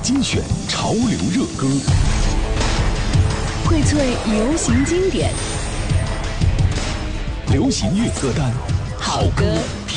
精选潮流热歌， 荟萃流行经典， 流行乐歌单，好歌